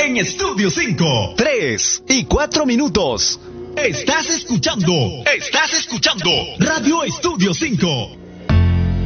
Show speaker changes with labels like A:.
A: en Estudio 5.
B: 3 y 4 minutos.
A: Estás escuchando Radio Estudio 5.